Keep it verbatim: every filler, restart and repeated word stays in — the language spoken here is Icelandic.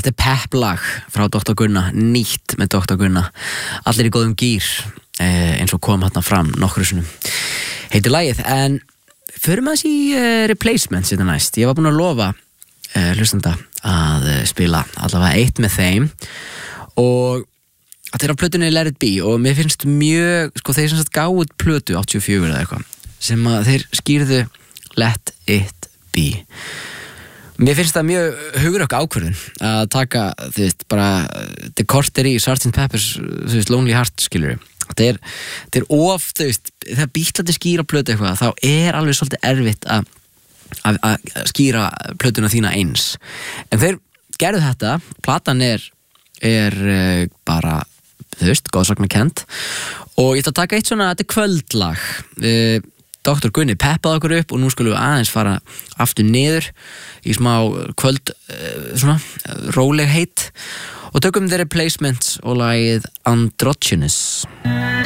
Þetta er pepp lag frá doktor Gunna, nýtt með doktor Gunna, allir í góðum gýr, eh, eins og kom hérna fram nokkru sinnum. Heitir lagið, en förum aðeins í uh, replacements þetta næst. Ég var búin að lofa uh, hlustanda að uh, spila allavega eitt með þeim og þetta er á plötunni Let It Be og mér finnst mjög, sko þeir sem sagt gáðu plötu áttatíu og fjögur eða eitthvað sem að þeir skýrðu Let It Be. Mér finnst það mjög hugrakk ákvörðun að taka, þú veist, bara þetta korter í sergeant Pepper's, þú veist, Lonely Heart skilur. Þetta er, þetta er of, þú veist, þegar Beatlandi skýra plötu eitthvað, þá er alveg svolítið erfitt að, að, að skýra plötuna þína eins. En þeir gerðu þetta, platan er, er uh, bara, þú veist, góðsagnakent og ég ætla að taka eitt svona, þetta er kvöldlag. Uh, doktor Gunni peppaði okkur upp og nú skulum við aðeins fara aftur niður í smá kvöld, uh, svona, róleg heit og tökum The Replacements og lagið Androgynous.